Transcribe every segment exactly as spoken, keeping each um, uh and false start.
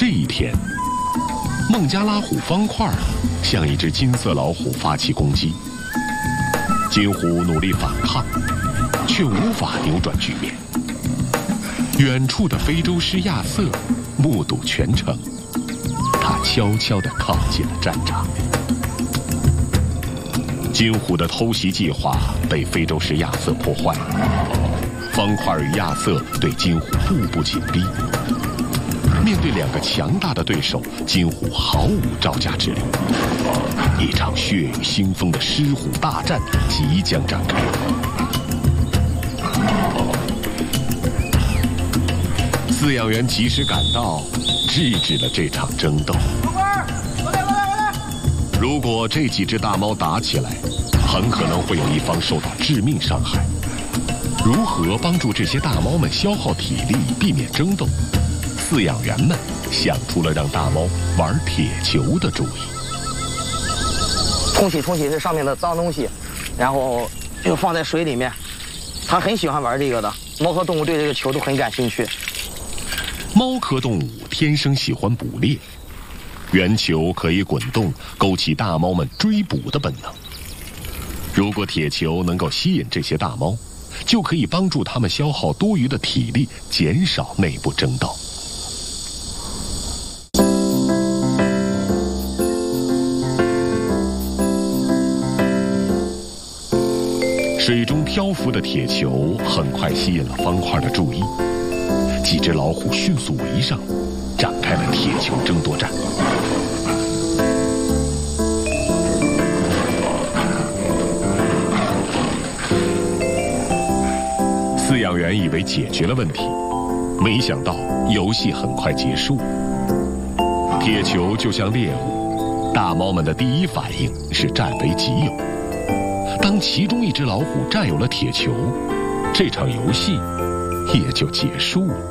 这一天，孟加拉虎方块向一只金色老虎发起攻击，金虎努力反抗，却无法扭转局面。远处的非洲狮亚瑟目睹全程，他悄悄地靠近了战场。金虎的偷袭计划被非洲狮亚瑟破坏，方块与亚瑟对金虎步步紧逼。面对两个强大的对手，金虎毫无招架之力。一场血雨腥风的狮虎大战即将展开。饲养员及时赶到，制止了这场争斗。如果这几只大猫打起来，很可能会有一方受到致命伤害。如何帮助这些大猫们消耗体力，避免争斗？饲养员们想出了让大猫玩铁球的主意。 冲洗冲洗这上面的脏东西，然后就放在水里面。它很喜欢玩这个的，猫科动物对这个球都很感兴趣。 猫科动物天生喜欢捕猎，圆球可以滚动，勾起大猫们追捕的本能。如果铁球能够吸引这些大猫，就可以帮助它们消耗多余的体力，减少内部争斗。水中漂浮的铁球很快吸引了方块的注意，几只老虎迅速围上，展开了铁球争夺战。饲养员以为解决了问题，没想到游戏很快结束。铁球就像猎物，大猫们的第一反应是占为己有。当其中一只老虎占有了铁球，这场游戏也就结束了。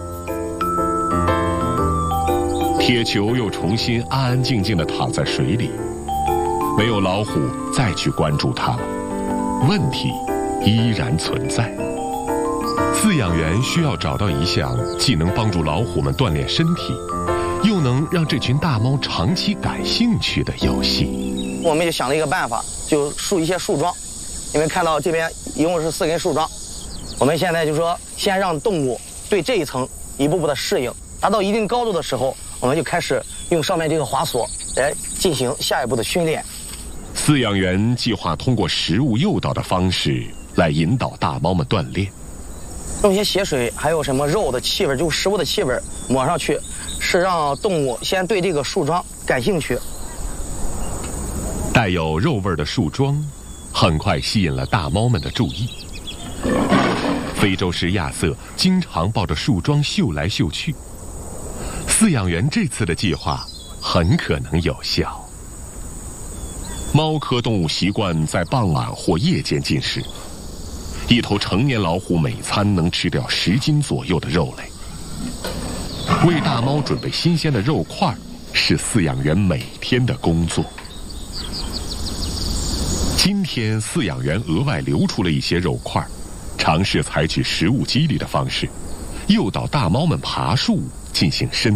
铁球又重新安安静静地躺在水里，没有老虎再去关注它了。问题依然存在。饲养员需要找到一项既能帮助老虎们锻炼身体，又能让这群大猫长期感兴趣的游戏。 我们就想了一个办法，就树一些树桩。你们看到这边一共是四根树桩，我们现在就说先让动物对这一层一步步的适应，达到一定高度的时候，我们就开始用上面这个滑索来进行下一步的训练。 饲养员计划通过食物诱导的方式来引导大猫们锻炼， 用一些血水还有什么肉的气味，就是食物的气味抹上去，是让动物先对这个树桩感兴趣。 带有肉味的树桩很快吸引了大猫们的注意。非洲狮亚瑟经常抱着树桩嗅来嗅去，饲养员这次的计划很可能有效。猫科动物习惯在傍晚或夜间进食，一头成年老虎每餐能吃掉十斤左右的肉类。为大猫准备新鲜的肉块是饲养员每天的工作。今天饲养员额外留出了一些肉块，尝试采取食物激励的方式，诱导大猫们爬树进行身